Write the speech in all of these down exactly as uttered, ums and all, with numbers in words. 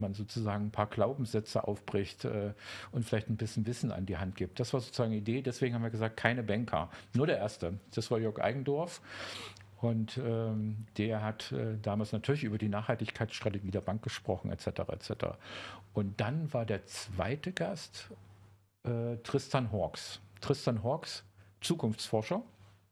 man sozusagen ein paar Glaubenssätze aufbricht äh, und vielleicht ein bisschen Wissen an die Hand gibt. Das war sozusagen die Idee. Deswegen haben wir gesagt, keine Banker. Nur der Erste. Das war Jörg Eigendorf. Und ähm, der hat äh, damals natürlich über die Nachhaltigkeitsstrategie der Bank gesprochen, et cetera et cetera. Und dann war der zweite Gast äh, Tristan Hawks. Tristan Hawks, Zukunftsforscher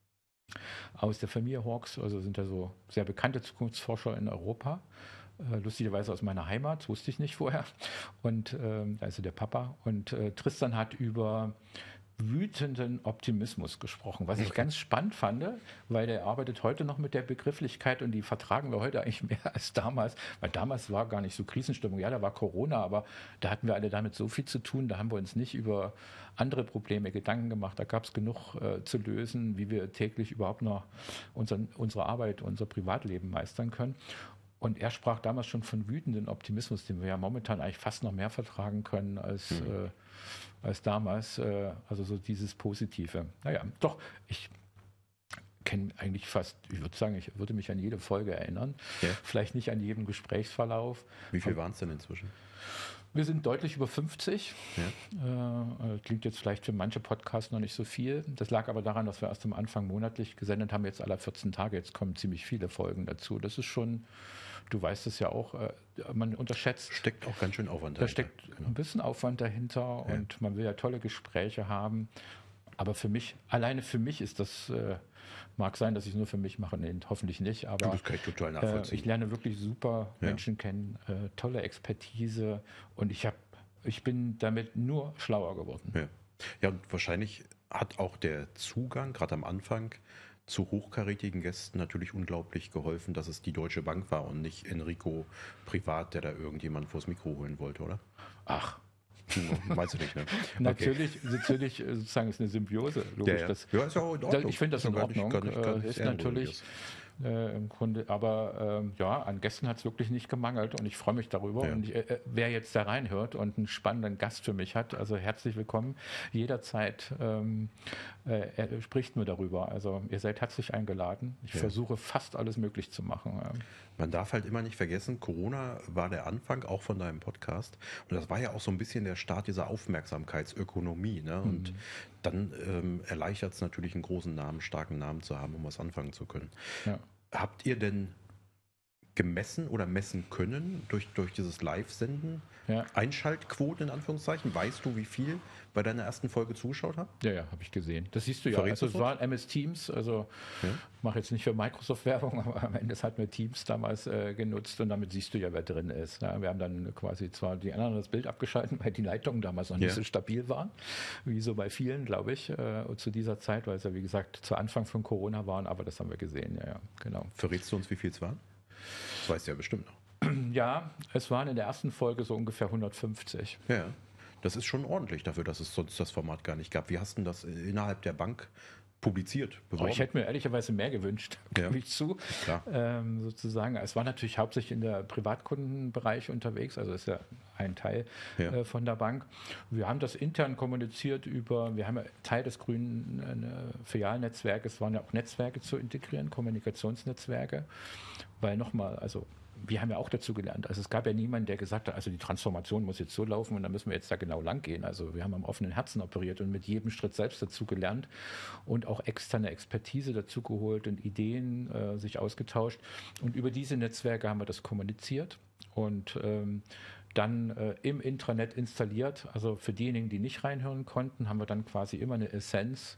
aus der Familie Hawks, also sind ja so sehr bekannte Zukunftsforscher in Europa. Lustigerweise aus meiner Heimat, wusste ich nicht vorher. Und ähm, also der Papa. Und äh, Tristan hat über wütenden Optimismus gesprochen, was ich ganz spannend fand, weil er arbeitet heute noch mit der Begrifflichkeit und die vertragen wir heute eigentlich mehr als damals, weil damals war gar nicht so Krisenstimmung. Ja, da war Corona, aber da hatten wir alle damit so viel zu tun, da haben wir uns nicht über andere Probleme Gedanken gemacht. Da gab es genug äh, zu lösen, wie wir täglich überhaupt noch unseren, unsere Arbeit, unser Privatleben meistern können. Und er sprach damals schon von wütenden Optimismus, den wir ja momentan eigentlich fast noch mehr vertragen können als, mhm. äh, als damals. Äh, also so dieses Positive. Naja, doch, ich kenne eigentlich fast, ich würde sagen, ich würde mich an jede Folge erinnern. Ja. Vielleicht nicht an jeden Gesprächsverlauf. Wie viel waren es denn inzwischen? Wir sind deutlich über fünfzig. Ja. Äh, klingt jetzt vielleicht für manche Podcasts noch nicht so viel. Das lag aber daran, dass wir erst am Anfang monatlich gesendet haben, jetzt alle vierzehn Tage. Jetzt kommen ziemlich viele Folgen dazu. Das ist schon, du weißt es ja auch, äh, man unterschätzt. Steckt auch ganz schön Aufwand dahinter. Da steckt genau. ein bisschen Aufwand dahinter ja. und man will ja tolle Gespräche haben. Aber für mich, alleine für mich ist das, äh, mag sein, dass ich es nur für mich mache, nee, hoffentlich nicht, aber das kann ich total nachvollziehen. Äh, ich lerne wirklich super ja. Menschen kennen, äh, tolle Expertise und ich habe, ich bin damit nur schlauer geworden. Ja. ja, und wahrscheinlich hat auch der Zugang, gerade am Anfang, zu hochkarätigen Gästen natürlich unglaublich geholfen, dass es die Deutsche Bank war und nicht Enrico privat, der da irgendjemand vors Mikro holen wollte, oder? Ach, meinst du nicht, ne? Natürlich, okay. natürlich sozusagen ist eine Symbiose, logisch. Ja, ja. Das, ja, ist ja auch in Ordnung. Ich finde das in Ordnung. Gar nicht, gar nicht, gar ist natürlich äh, im Grunde, aber äh, ja, an Gästen hat es wirklich nicht gemangelt und ich freue mich darüber. Ja. Und ich, äh, wer jetzt da reinhört und einen spannenden Gast für mich hat, also herzlich willkommen. Jederzeit ähm, äh, er spricht nur darüber. Also ihr seid herzlich eingeladen. Ich ja. versuche fast alles möglich zu machen. Man darf halt immer nicht vergessen, Corona war der Anfang auch von deinem Podcast und das war ja auch so ein bisschen der Start dieser Aufmerksamkeitsökonomie. Ne? Und mhm. dann ähm, erleichtert es natürlich, einen großen Namen, starken Namen zu haben, um was anfangen zu können. Ja. Habt ihr denn gemessen oder messen können durch, durch dieses Live-Senden ja. Einschaltquoten in Anführungszeichen? Weißt du, wie viel bei deiner ersten Folge zugeschaut haben? Ja, ja, habe ich gesehen. Das siehst du ja. Verrätst also es war M S Teams, also ja. ich mache jetzt nicht für Microsoft Werbung, aber am Ende hatten wir Teams damals äh, genutzt und damit siehst du ja, wer drin ist. Ja, wir haben dann quasi zwar die anderen das Bild abgeschaltet, weil die Leitungen damals noch nicht ja. so stabil waren, wie so bei vielen, glaube ich, äh, zu dieser Zeit, weil es ja wie gesagt zu Anfang von Corona waren, aber das haben wir gesehen, ja, ja, genau. Verrätst du uns, wie viel es waren? Das weißt du ja bestimmt noch. Ja, es waren in der ersten Folge so ungefähr hundertfünfzig. Ja, das ist schon ordentlich dafür, dass es sonst das Format gar nicht gab. Wie hast du das innerhalb der Bank publiziert? Oh, ich hätte mir ehrlicherweise mehr gewünscht, ja. gebe ich zu. Klar. Ähm, sozusagen. Es war natürlich hauptsächlich in der Privatkundenbereich unterwegs, also ist ja ein Teil ja. äh, von der Bank. Wir haben das intern kommuniziert über, wir haben ja Teil des grünen äh, Filialnetzwerkes, waren ja auch Netzwerke zu integrieren, Kommunikationsnetzwerke, weil nochmal, also wir haben ja auch dazu gelernt. Also es gab ja niemanden, der gesagt hat, also die Transformation muss jetzt so laufen und dann müssen wir jetzt da genau lang gehen. Also wir haben am offenen Herzen operiert und mit jedem Schritt selbst dazu gelernt und auch externe Expertise dazu geholt und Ideen äh, sich ausgetauscht. Und über diese Netzwerke haben wir das kommuniziert und ähm, dann äh, im Intranet installiert. Also für diejenigen, die nicht reinhören konnten, haben wir dann quasi immer eine Essenz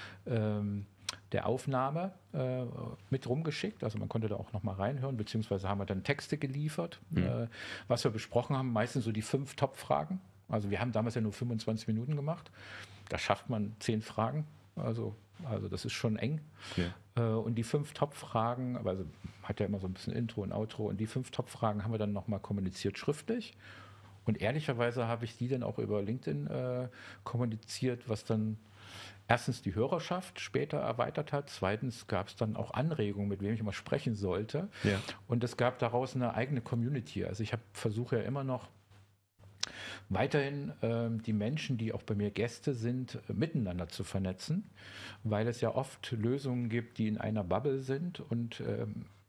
ähm, der Aufnahme äh, mit rumgeschickt. Also man konnte da auch nochmal reinhören, beziehungsweise haben wir dann Texte geliefert, mhm. äh, was wir besprochen haben, meistens so die fünf Top-Fragen. Also wir haben damals ja nur fünfundzwanzig Minuten gemacht. Da schafft man zehn Fragen. Also, also das ist schon eng. Ja. Äh, und die fünf Top-Fragen, also hat ja immer so ein bisschen Intro und Outro, und die fünf Top-Fragen haben wir dann nochmal kommuniziert schriftlich. Und ehrlicherweise habe ich die dann auch über LinkedIn äh, kommuniziert, was dann erstens die Hörerschaft später erweitert hat, zweitens gab es dann auch Anregungen, mit wem ich mal sprechen sollte. Ja. Und es gab daraus eine eigene Community. Also ich versuche ja immer noch weiterhin äh, die Menschen, die auch bei mir Gäste sind, äh, miteinander zu vernetzen, weil es ja oft Lösungen gibt, die in einer Bubble sind und ähm,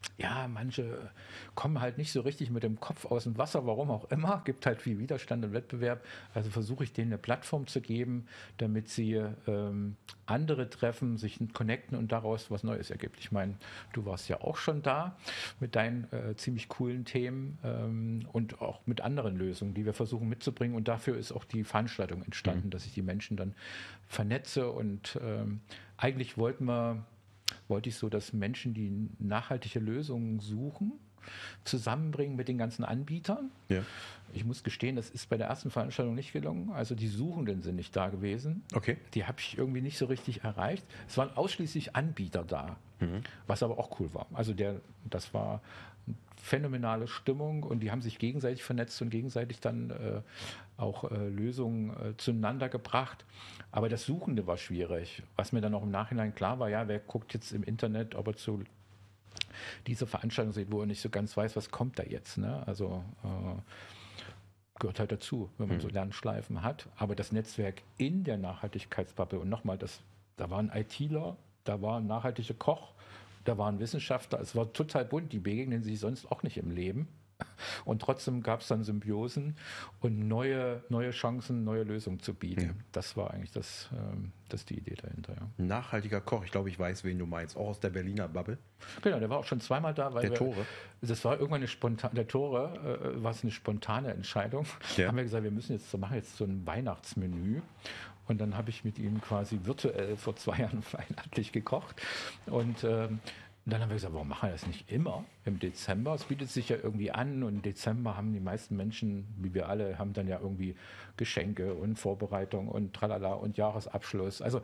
ja, manche kommen halt nicht so richtig mit dem Kopf aus dem Wasser, warum auch immer, gibt halt viel Widerstand im Wettbewerb. Also versuche ich denen eine Plattform zu geben, damit sie ähm, andere treffen, sich connecten und daraus was Neues ergibt. Ich meine, du warst ja auch schon da mit deinen äh, ziemlich coolen Themen ähm, und auch mit anderen Lösungen, die wir versuchen mitzubringen. Und dafür ist auch die Veranstaltung entstanden, mhm. dass ich die Menschen dann vernetze. Und ähm, eigentlich wollten wir wollte ich so, dass Menschen, die nachhaltige Lösungen suchen, zusammenbringen mit den ganzen Anbietern. Ja. Ich muss gestehen, das ist bei der ersten Veranstaltung nicht gelungen. Also die Suchenden sind nicht da gewesen. Okay. Die habe ich irgendwie nicht so richtig erreicht. Es waren ausschließlich Anbieter da, mhm. was aber auch cool war. Also der, das war eine phänomenale Stimmung und die haben sich gegenseitig vernetzt und gegenseitig dann äh, auch äh, Lösungen äh, zueinander gebracht. Aber das Suchende war schwierig. Was mir dann auch im Nachhinein klar war, ja, wer guckt jetzt im Internet, ob er zu dieser Veranstaltung sieht, wo er nicht so ganz weiß, was kommt da jetzt. Ne? Also äh, gehört halt dazu, wenn man mhm. so Lernschleifen hat. Aber das Netzwerk in der Nachhaltigkeitsbubble und nochmal, das, da waren ITler, da war ein nachhaltiger Koch, da waren Wissenschaftler, es war total bunt, die begegnen sich sonst auch nicht im Leben. Und trotzdem gab es dann Symbiosen und neue, neue Chancen, neue Lösungen zu bieten. Ja. Das war eigentlich das, ähm, das ist die Idee dahinter. Ja. Nachhaltiger Koch, ich glaube, ich weiß, wen du meinst, auch aus der Berliner Bubble. Genau, der war auch schon zweimal da. Weil der wir, Tore? Das war irgendwann eine spontane, der Tore äh, war es eine spontane Entscheidung. Ja. Haben wir gesagt, wir müssen jetzt, wir machen jetzt so ein Weihnachtsmenü. Und dann habe ich mit ihm quasi virtuell vor zwei Jahren weihnachtlich gekocht. Und ähm, Und dann haben wir gesagt, warum machen wir das nicht immer im Dezember? Es bietet sich ja irgendwie an und im Dezember haben die meisten Menschen, wie wir alle, haben dann ja irgendwie Geschenke und Vorbereitung und tralala und Jahresabschluss. Also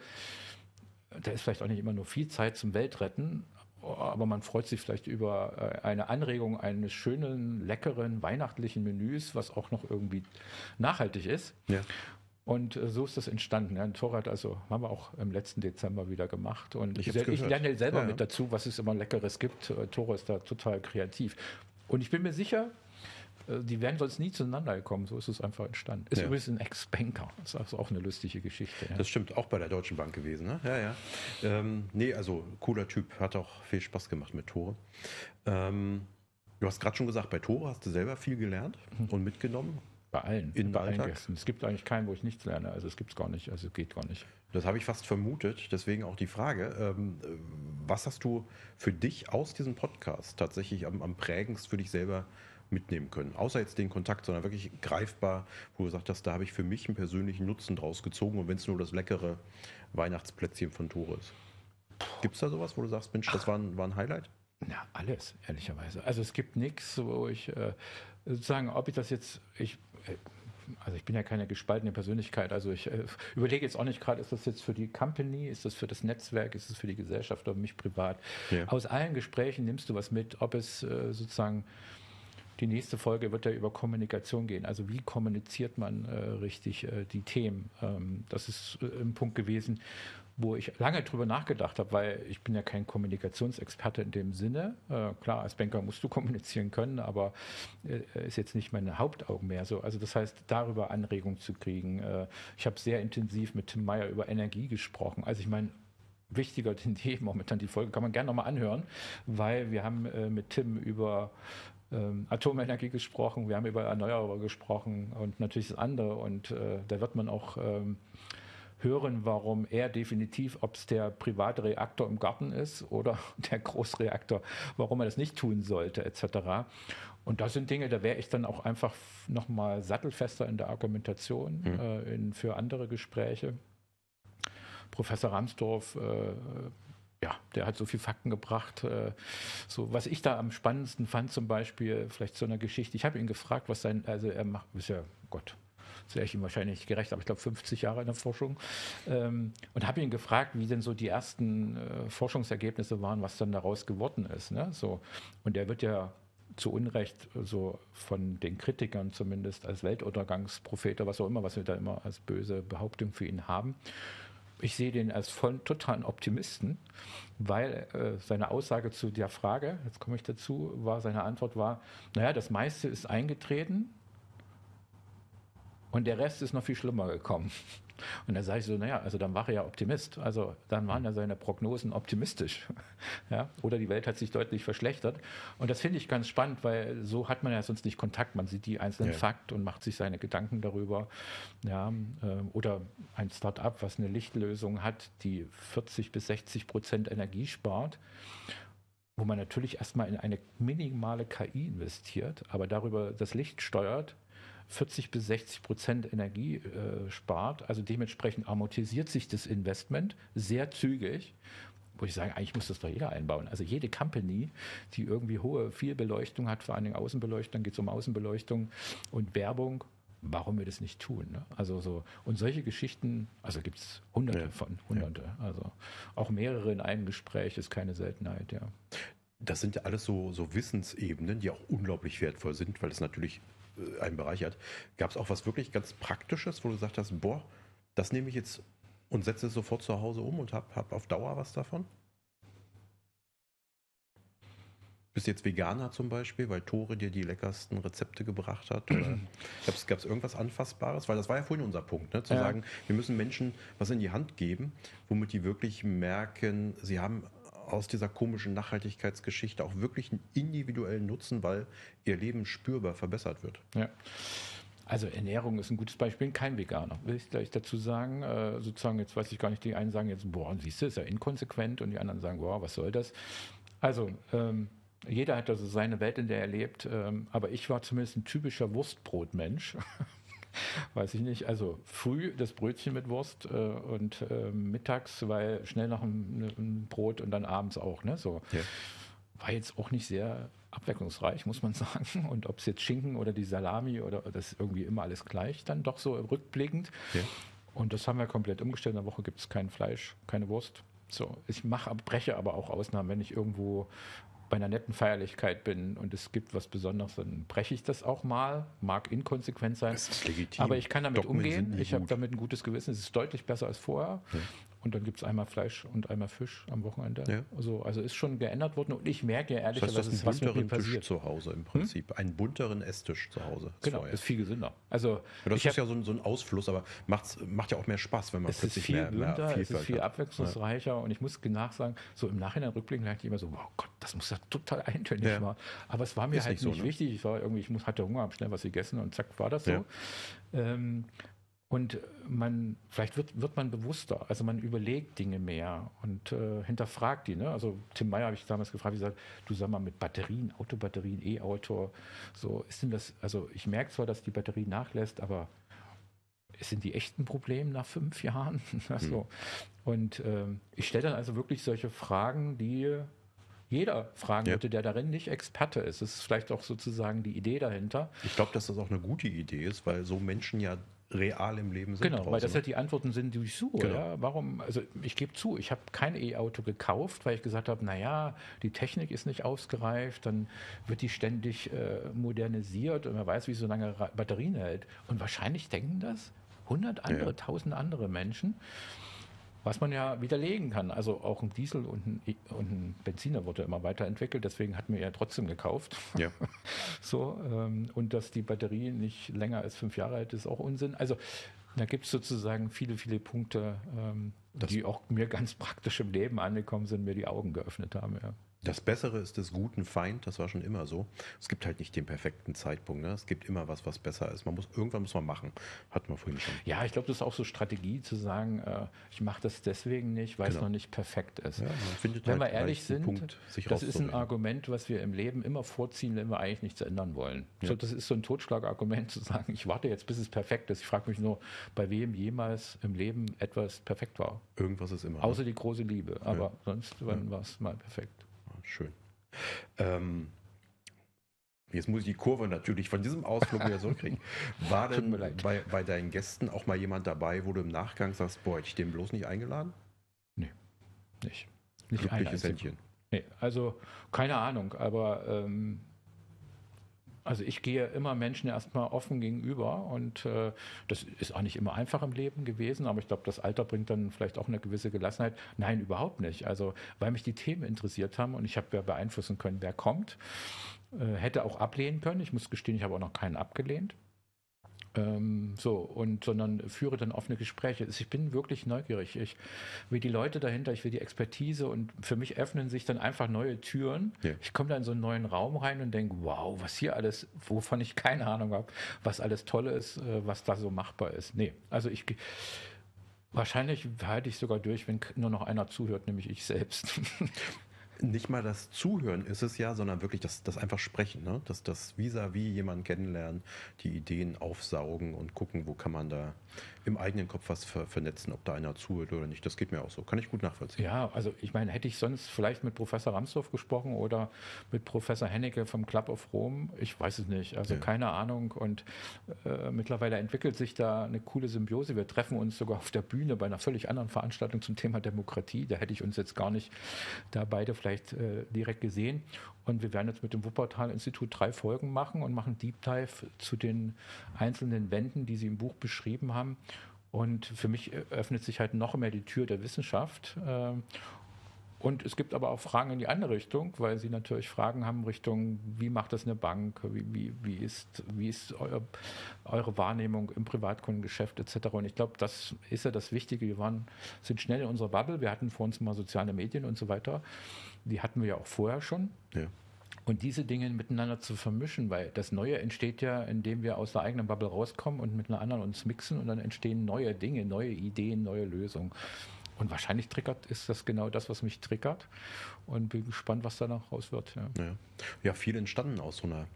da ist vielleicht auch nicht immer nur viel Zeit zum Weltretten, aber man freut sich vielleicht über eine Anregung eines schönen, leckeren, weihnachtlichen Menüs, was auch noch irgendwie nachhaltig ist. Ja. Und so ist das entstanden. Ein Torrad, also haben wir auch im letzten Dezember wieder gemacht. Und ich, ich lerne selber ja, ja. mit dazu, was es immer Leckeres gibt. Tore ist da total kreativ. Und ich bin mir sicher, die wären sonst nie zueinander gekommen. So ist es einfach entstanden. Ist ja. übrigens ein Ex-Banker. Das ist also auch eine lustige Geschichte. Ja. Das stimmt, auch bei der Deutschen Bank gewesen. Ne? Ja, ja. Ähm, nee, also cooler Typ. Hat auch viel Spaß gemacht mit Tore. Ähm, du hast gerade schon gesagt, bei Tore hast du selber viel gelernt mhm. und mitgenommen. Bei allen, in bei allen Gästen. Es gibt eigentlich keinen, wo ich nichts lerne. Also es gibt es gar nicht, also es geht gar nicht. Das habe ich fast vermutet, deswegen auch die Frage, ähm, was hast du für dich aus diesem Podcast tatsächlich am, am prägendsten für dich selber mitnehmen können? Außer jetzt den Kontakt, sondern wirklich greifbar, wo du gesagt hast, da habe ich für mich einen persönlichen Nutzen draus gezogen und wenn es nur das leckere Weihnachtsplätzchen von Tore ist. Gibt es da sowas, wo du sagst, Mensch, das war ein, war ein Highlight? Na, alles, ehrlicherweise. Also es gibt nichts, wo ich äh, sozusagen, ob ich das jetzt, ich also ich bin ja keine gespaltene Persönlichkeit, also ich äh, überlege jetzt auch nicht gerade, ist das jetzt für die Company, ist das für das Netzwerk, ist das für die Gesellschaft oder mich privat. Ja. Aus allen Gesprächen nimmst du was mit, ob es äh, sozusagen, die nächste Folge wird ja über Kommunikation gehen, also wie kommuniziert man äh, richtig äh, die Themen. Ähm, das ist äh, ein Punkt gewesen, wo ich lange drüber nachgedacht habe, weil ich bin ja kein Kommunikationsexperte in dem Sinne. Äh, klar, als Banker musst du kommunizieren können, aber äh, ist jetzt nicht meine Hauptaugenmerk so. Also das heißt, darüber Anregung zu kriegen. Äh, ich habe sehr intensiv mit Tim Meyer über Energie gesprochen. Also ich meine, wichtiger denn je momentan, die Folge kann man gerne nochmal anhören, weil wir haben äh, mit Tim über ähm, Atomenergie gesprochen, wir haben über Erneuerbare gesprochen und natürlich das andere und äh, da wird man auch ähm, hören, warum er definitiv, ob es der private Reaktor im Garten ist oder der Großreaktor, warum er das nicht tun sollte, et cetera. Und das sind Dinge, da wäre ich dann auch einfach nochmal sattelfester in der Argumentation mhm. äh, in, für andere Gespräche. Professor Ramsdorf, äh, ja, der hat so viele Fakten gebracht. Äh, so, was ich da am spannendsten fand, zum Beispiel, vielleicht so eine Geschichte, ich habe ihn gefragt, was sein, also er macht, ist ja, Gott, das wäre ich ihm wahrscheinlich nicht gerecht, aber ich glaube fünfzig Jahre in der Forschung. Ähm, und habe ihn gefragt, wie denn so die ersten äh, Forschungsergebnisse waren, was dann daraus geworden ist. Ne? So, und er wird ja zu Unrecht so von den Kritikern zumindest als Weltuntergangsprophet oder was auch immer, was wir da immer als böse Behauptung für ihn haben. Ich sehe den als voll totalen Optimisten, weil äh, seine Aussage zu der Frage, jetzt komme ich dazu, war, seine Antwort war, naja, das meiste ist eingetreten und der Rest ist noch viel schlimmer gekommen. Und da sage ich so, naja, also dann war er ja Optimist. Also dann waren ja seine Prognosen optimistisch. Ja? Oder die Welt hat sich deutlich verschlechtert. Und das finde ich ganz spannend, weil so hat man ja sonst nicht Kontakt. Man sieht die einzelnen Ja. Fakten und macht sich seine Gedanken darüber. Ja? äh, Oder ein Start-up, was eine Lichtlösung hat, die vierzig bis sechzig Prozent Energie spart, wo man natürlich erstmal in eine minimale K I investiert, aber darüber das Licht steuert, vierzig bis sechzig Prozent Energie äh, spart. Also dementsprechend amortisiert sich das Investment sehr zügig. Wo ich sage, eigentlich muss das doch jeder einbauen. Also jede Company, die irgendwie hohe, viel Beleuchtung hat, vor allen Dingen Außenbeleuchtung, geht es um Außenbeleuchtung und Werbung, warum wir das nicht tun? Ne? Also so, und solche Geschichten, also gibt es hunderte Ja. von, hunderte. Ja. Also auch mehrere in einem Gespräch ist keine Seltenheit, ja. Das sind ja alles so, so Wissensebenen, die auch unglaublich wertvoll sind, weil es natürlich äh, einen Bereich hat. Gab es auch was wirklich ganz Praktisches, wo du gesagt hast, boah, das nehme ich jetzt und setze es sofort zu Hause um und habe hab auf Dauer was davon? Bist du jetzt Veganer zum Beispiel, weil Tore dir die leckersten Rezepte gebracht hat? Oder gab es irgendwas Anfassbares? Weil das war ja vorhin unser Punkt, ne? Zu Ja. sagen, wir müssen Menschen was in die Hand geben, womit die wirklich merken, sie haben aus dieser komischen Nachhaltigkeitsgeschichte auch wirklich einen individuellen Nutzen, weil ihr Leben spürbar verbessert wird. Ja. Also Ernährung ist ein gutes Beispiel. Ich bin kein Veganer, will ich gleich dazu sagen. Äh, sozusagen, jetzt weiß ich gar nicht, die einen sagen jetzt, boah, siehst du, ist ja inkonsequent, und die anderen sagen, boah, was soll das? Also, ähm, jeder hat also seine Welt, in der er lebt, ähm, aber ich war zumindest ein typischer Wurstbrotmensch. Weiß ich nicht. Also früh das Brötchen mit Wurst äh, und äh, mittags, weil schnell noch ein, ein Brot und dann abends auch. Ne? So. Ja. War jetzt auch nicht sehr abwechslungsreich, muss man sagen. Und ob es jetzt Schinken oder die Salami oder das ist irgendwie immer alles gleich, dann doch so rückblickend. Ja. Und das haben wir komplett umgestellt. In der Woche gibt es kein Fleisch, keine Wurst. So, ich mache, breche aber auch Ausnahmen, wenn ich irgendwo bei einer netten Feierlichkeit bin und es gibt was Besonderes, dann breche ich das auch mal. Mag inkonsequent sein. Das ist legitim. Aber ich kann damit Dogmen sind umgehen. nie Ich habe gut. damit ein gutes Gewissen. Es ist deutlich besser als vorher. Ja. Und dann gibt es einmal Fleisch und einmal Fisch am Wochenende. Ja. Also, also ist schon geändert worden. Und ich merke ja Das heißt, ehrlicherweise, du hast einen was mit mir bunteren Tisch passiert. zu Hause im Prinzip. Einen bunteren Esstisch zu Hause. als Genau, vorher. ist viel gesünder. Also Ja, das ich ist hab, ja so ein, so ein Ausfluss, aber macht's, macht ja auch mehr Spaß, wenn man es ist plötzlich viel mehr, mehr bunter, es ist Vielfalt viel hat. abwechslungsreicher. Und ich muss nachsagen, so im Nachhinein rückblickend dachte ich immer so, wow Gott, das muss ja total eintönig Ja. war. Aber es war mir Ist halt nicht so, nicht ne? wichtig. Ich war irgendwie, ich muss, hatte Hunger, habe schnell was gegessen und zack, war das so. Ja. Ähm, und man, vielleicht wird, wird man bewusster, also man überlegt Dinge mehr und äh, hinterfragt die. Ne? Also Tim Meyer habe ich damals gefragt, wie gesagt, du sag mal mit Batterien, Autobatterien, E-Auto, so ist denn das, also ich merke zwar, dass die Batterie nachlässt, aber sind die echten Probleme nach fünf Jahren? so. Und ähm, ich stelle dann also wirklich solche Fragen, die jeder fragen Ja. würde, der darin nicht Experte ist. Das ist vielleicht auch sozusagen die Idee dahinter. Ich glaube, dass das auch eine gute Idee ist, weil so Menschen ja real im Leben sind. Genau, weil draußen, das ja ne? die Antworten sind, die ich suche. Genau. Ja? Warum, also ich gebe zu, ich habe kein E-Auto gekauft, weil ich gesagt habe, naja, die Technik ist nicht ausgereift, dann wird die ständig äh, modernisiert und man weiß, wie so lange Ra- Batterien hält. Und wahrscheinlich denken das hundert andere, Ja. tausend andere Menschen, was man ja widerlegen kann. Also auch ein Diesel und ein, E- und ein Benziner wurde immer weiterentwickelt, deswegen hat mir ja trotzdem gekauft. Ja. So, ähm, und dass die Batterie nicht länger als fünf Jahre alt ist, auch Unsinn. Also da gibt es sozusagen viele, viele Punkte, ähm, die auch mir ganz praktisch im Leben angekommen sind, mir die Augen geöffnet haben. Ja. Das Bessere ist des guten Feind, das war schon immer so. Es gibt halt nicht den perfekten Zeitpunkt. Ne? Es gibt immer was, was besser ist. Man muss, irgendwann muss man machen. Hatten wir vorhin schon. Ja, ich glaube, das ist auch so Strategie zu sagen, äh, ich mache das deswegen nicht, weil es Genau. noch nicht perfekt ist. Ja, man findet Wenn wir halt ehrlich leicht einen sind, Punkt, sich das ist ein rauszureden. Argument, was wir im Leben immer vorziehen, wenn wir eigentlich nichts ändern wollen. Ja. So, das ist so ein Totschlagargument zu sagen, ich warte jetzt, bis es perfekt ist. Ich frage mich nur, bei wem jemals im Leben etwas perfekt war. Irgendwas ist immer. ne? Außer die große Liebe. Aber Ja. sonst, wann war es mal perfekt? Ah, schön. Ähm, jetzt muss ich die Kurve natürlich von diesem Ausflug wieder zurückkriegen. War Tut mir denn leid. bei, bei deinen Gästen auch mal jemand dabei, wo du im Nachgang sagst, boah, hätte ich den bloß nicht eingeladen? Nicht. Nicht ein Glückliches einziger. Händchen. Nee, also keine Ahnung, aber ähm, also ich gehe immer Menschen erstmal offen gegenüber und äh, das ist auch nicht immer einfach im Leben gewesen, aber ich glaube, das Alter bringt dann vielleicht auch eine gewisse Gelassenheit. Nein, überhaupt nicht. Also weil mich die Themen interessiert haben und ich habe ja beeinflussen können, wer kommt. Äh, hätte auch ablehnen können. Ich muss gestehen, ich habe auch noch keinen abgelehnt. Ähm, so, und sondern führe dann offene Gespräche. Ich bin wirklich neugierig. Ich will die Leute dahinter, ich will die Expertise und für mich öffnen sich dann einfach neue Türen. Ja. Ich komme da in so einen neuen Raum rein und denke, wow, was hier alles, wovon ich keine Ahnung habe, was alles Tolle ist, was da so machbar ist. Nee, also ich wahrscheinlich halte ich sogar durch, wenn nur noch einer zuhört, nämlich ich selbst. Nicht mal das Zuhören ist es ja, sondern wirklich das, das einfach Sprechen, ne? Das, das vis-à-vis jemanden kennenlernen, die Ideen aufsaugen und gucken, wo kann man da im eigenen Kopf was ver- vernetzen, ob da einer zuhört oder nicht. Das geht mir auch so. Kann ich gut nachvollziehen. Ja, also ich meine, hätte ich sonst vielleicht mit Professor Ramsdorf gesprochen oder mit Professor Hennecke vom Club of Rome? Ich weiß es nicht. Also ja. keine Ahnung. Und äh, mittlerweile entwickelt sich da eine coole Symbiose. Wir treffen uns sogar auf der Bühne bei einer völlig anderen Veranstaltung zum Thema Demokratie. Da hätte ich uns jetzt gar nicht da beide vielleicht äh, direkt gesehen. Und wir werden jetzt mit dem Wuppertal-Institut drei Folgen machen und machen Deep Dive zu den einzelnen Wänden, die Sie im Buch beschrieben haben. Und für mich öffnet sich halt noch mehr die Tür der Wissenschaft. Und es gibt aber auch Fragen in die andere Richtung, weil Sie natürlich Fragen haben Richtung, wie macht das eine Bank, wie, wie, wie ist, wie ist euer, eure Wahrnehmung im Privatkundengeschäft et cetera. Und ich glaube, das ist ja das Wichtige. Wir waren, sind schnell in unserer Bubble. Wir hatten vor uns mal soziale Medien und so weiter. Die hatten wir ja auch vorher schon. Ja. Und diese Dinge miteinander zu vermischen, weil das Neue entsteht ja, indem wir aus der eigenen Bubble rauskommen und mit einer anderen uns mixen und dann entstehen neue Dinge, neue Ideen, neue Lösungen. Und wahrscheinlich triggert, ist das genau das, was mich triggert und bin gespannt, was danach raus wird. Ja, ja. ja viel entstanden aus so einer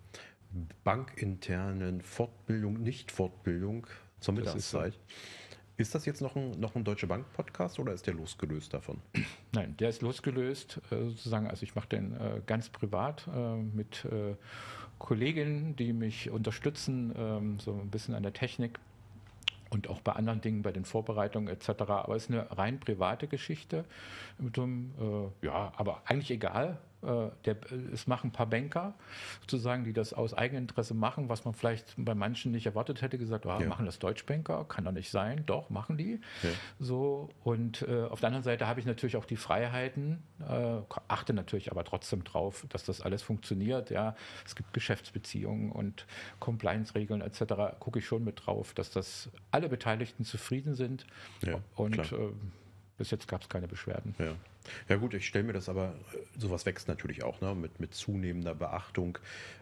bankinternen Fortbildung, Nicht-Fortbildung zur Mittagszeit. Ist, so. ist das jetzt noch ein, noch ein Deutsche Bank-Podcast oder ist der losgelöst davon? Nein, der ist losgelöst, sozusagen. Also ich mache den ganz privat mit Kolleginnen, die mich unterstützen, so ein bisschen an der Technik. Und auch bei anderen Dingen, bei den Vorbereitungen et cetera. Aber es ist eine rein private Geschichte. Mit dem, äh, ja, aber eigentlich egal. Äh, der, es machen ein paar Banker, sozusagen, die das aus Eigeninteresse machen, was man vielleicht bei manchen nicht erwartet hätte. Gesagt, oh, ja. machen das Deutschbanker? Kann doch nicht sein. Doch, machen die. Ja. So, und äh, auf der anderen Seite habe ich natürlich auch die Freiheiten, äh, achte natürlich aber trotzdem drauf, dass das alles funktioniert. Ja, es gibt Geschäftsbeziehungen und Compliance-Regeln et cetera. Gucke ich schon mit drauf, dass das alle Beteiligten zufrieden sind. Ja, und äh, bis jetzt gab es keine Beschwerden. Ja. Ja gut, ich stelle mir das aber, sowas wächst natürlich auch, ne? mit, mit zunehmender Beachtung.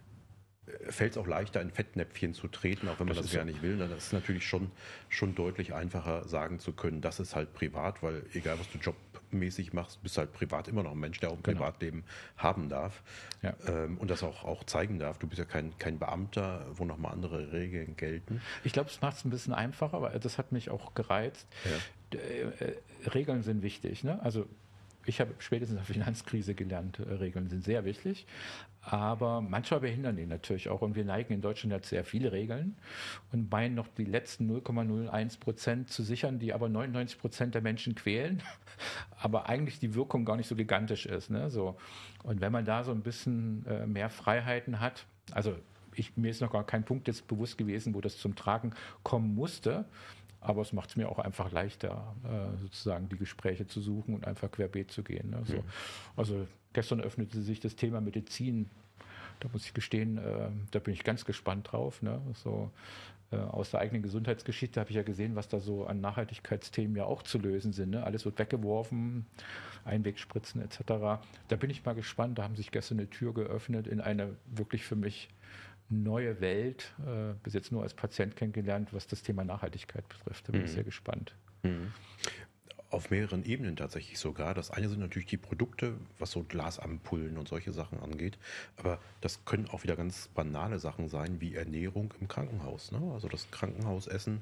Fällt es auch leichter, in Fettnäpfchen zu treten, auch wenn man das, das gar so. nicht will. Das ist natürlich schon, schon deutlich einfacher, sagen zu können, das ist halt privat, weil egal, was du jobmäßig machst, bist halt privat immer noch ein Mensch, der auch ein genau. Privatleben haben darf ja. ähm, und das auch, auch zeigen darf. Du bist ja kein, kein Beamter, wo nochmal andere Regeln gelten. Ich glaube, es macht es ein bisschen einfacher, aber das hat mich auch gereizt. Ja. Äh, Regeln sind wichtig, ne? Also ich habe spätestens in der Finanzkrise gelernt, Regeln sind sehr wichtig, aber manchmal behindern die natürlich auch und wir neigen in Deutschland jetzt sehr viele Regeln und meinen noch die letzten null Komma null eins Prozent zu sichern, die aber neunundneunzig Prozent der Menschen quälen, aber eigentlich die Wirkung gar nicht so gigantisch ist. Ne? So. Und wenn man da so ein bisschen äh, mehr Freiheiten hat, also ich, mir ist noch gar kein Punkt jetzt bewusst gewesen, wo das zum Tragen kommen musste, aber es macht es mir auch einfach leichter, sozusagen die Gespräche zu suchen und einfach querbeet zu gehen. Ne? So. Ja. Also gestern öffnete sich das Thema Medizin. Da muss ich gestehen, äh, da bin ich ganz gespannt drauf. Ne? So, äh, aus der eigenen Gesundheitsgeschichte habe ich ja gesehen, was da so an Nachhaltigkeitsthemen ja auch zu lösen sind. Ne? Alles wird weggeworfen, Einwegspritzen et cetera. Da bin ich mal gespannt. Da haben sich gestern eine Tür geöffnet in eine wirklich für mich neue Welt, äh, bis jetzt nur als Patient kennengelernt, was das Thema Nachhaltigkeit betrifft. Da bin mhm. ich sehr gespannt. Mhm. Auf mehreren Ebenen tatsächlich sogar. Das eine sind natürlich die Produkte, was so Glasampullen und solche Sachen angeht. Aber das können auch wieder ganz banale Sachen sein, wie Ernährung im Krankenhaus. Ne? Also das Krankenhausessen,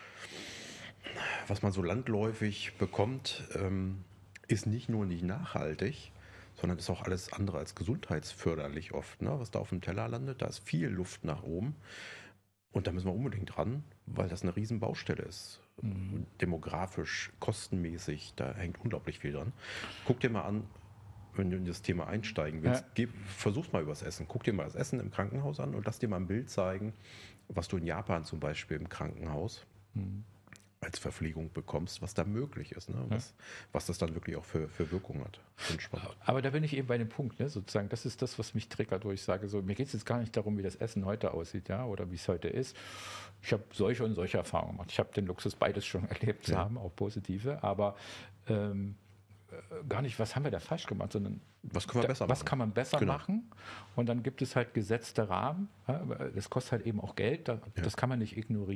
was man so landläufig bekommt, ähm, ist nicht nur nicht nachhaltig, sondern ist auch alles andere als gesundheitsförderlich oft. Ne? Was da auf dem Teller landet, da ist viel Luft nach oben. Und da müssen wir unbedingt dran, weil das eine riesen Baustelle ist. Mhm. Demografisch, kostenmäßig, da hängt unglaublich viel dran. Guck dir mal an, wenn du in das Thema einsteigen willst, ja. geh, versuch's mal übers Essen. Guck dir mal das Essen im Krankenhaus an und lass dir mal ein Bild zeigen, was du in Japan zum Beispiel im Krankenhaus, mhm. als Verpflegung bekommst, was da möglich ist, ne? was, ja. was das dann wirklich auch für, für Wirkung hat. Aber da bin ich eben bei dem Punkt, ne? Sozusagen, das ist das, was mich triggert, wo ich sage, so, mir geht es jetzt gar nicht darum, wie das Essen heute aussieht, ja, oder wie es heute ist. Ich habe solche und solche Erfahrungen gemacht. Ich habe den Luxus, beides schon erlebt zu ja. haben, auch positive, aber ähm, gar nicht, was haben wir da falsch gemacht, sondern was können wir besser da, was machen? kann man besser genau. machen? Und dann gibt es halt gesetzte Rahmen. Ja, das kostet halt eben auch Geld, das ja. kann man nicht ignorieren.